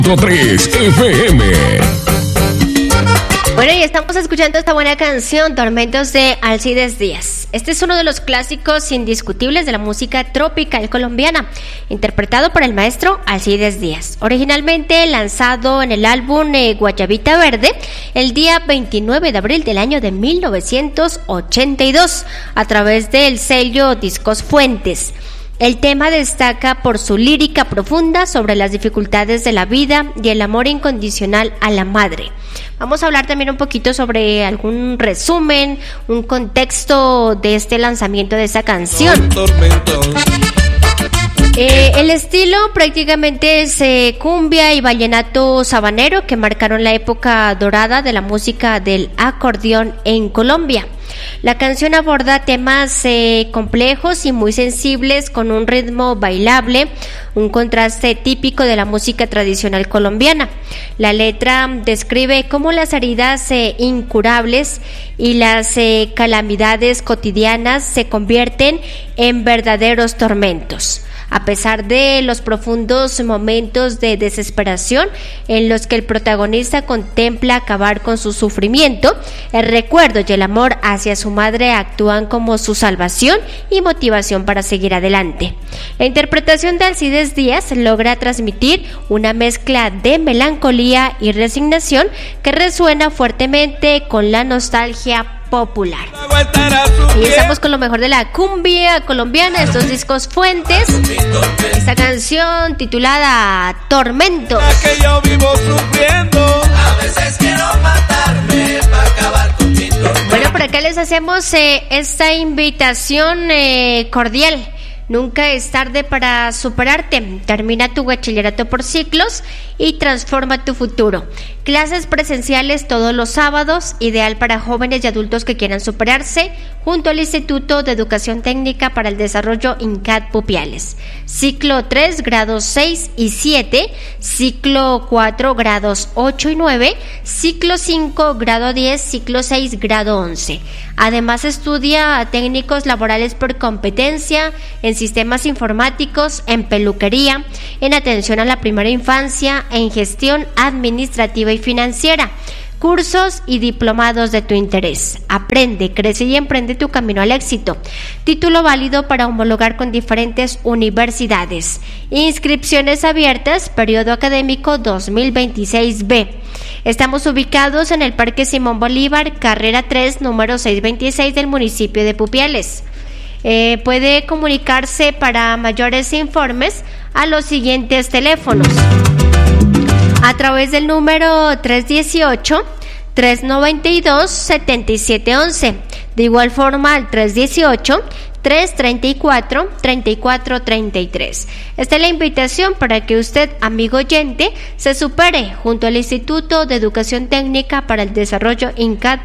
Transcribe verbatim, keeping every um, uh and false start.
tres F M. Bueno, y estamos escuchando esta buena canción, Tormentos de Alcides Díaz. Este es uno de los clásicos indiscutibles de la música tropical colombiana, interpretado por el maestro Alcides Díaz. Originalmente lanzado en el álbum eh, Guayabita Verde, el día veintinueve de abril del año de mil novecientos ochenta y dos, a través del sello Discos Fuentes. El tema destaca por su lírica profunda sobre las dificultades de la vida y el amor incondicional a la madre. Vamos a hablar también un poquito sobre algún resumen, un contexto de este lanzamiento de esta canción. Eh, el estilo prácticamente es eh, cumbia y vallenato sabanero que marcaron la época dorada de la música del acordeón en Colombia. La canción aborda temas eh, complejos y muy sensibles con un ritmo bailable, un contraste típico de la música tradicional colombiana. La letra describe cómo las heridas eh, incurables y las eh, calamidades cotidianas se convierten en verdaderos tormentos. A pesar de los profundos momentos de desesperación en los que el protagonista contempla acabar con su sufrimiento, el recuerdo y el amor hacia su madre actúan como su salvación y motivación para seguir adelante. La interpretación de Alcides Díaz logra transmitir una mezcla de melancolía y resignación que resuena fuertemente con la nostalgia popular. Y estamos con lo mejor de la cumbia colombiana, estos discos Fuentes, esta canción titulada Tormentos. Que yo vivo sufriendo, a veces quiero matarme para acabar con mi tormento. Bueno, por acá les hacemos eh, esta invitación eh, cordial. Nunca es tarde para superarte. Termina tu bachillerato por ciclos y transforma tu futuro. Clases presenciales todos los sábados, ideal para jóvenes y adultos que quieran superarse, junto al Instituto de Educación Técnica para el Desarrollo INCAD Pupiales. Ciclo tres, grados seis y siete, ciclo cuatro, grados ocho y nueve, ciclo cinco, grado diez, ciclo seis, grado once. Además estudia técnicos laborales por competencia, en sistemas informáticos, en peluquería, en atención a la primera infancia, en gestión administrativa y financiera. Cursos y diplomados de tu interés. Aprende, crece y emprende tu camino al éxito. Título válido para homologar con diferentes universidades. Inscripciones abiertas, periodo académico dos mil veintiséis B. Estamos ubicados en el Parque Simón Bolívar, carrera tres, número seiscientos veintiséis del municipio de Pupiales. Eh, puede comunicarse para mayores informes a los siguientes teléfonos. A través del número tres dieciocho, tres noventa y dos, setenta y siete once. De igual forma al tres dieciocho, tres treinta y cuatro, treinta y cuatro treinta y tres. Esta es la invitación para que usted, amigo oyente, se supere junto al Instituto de Educación Técnica para el Desarrollo INCAD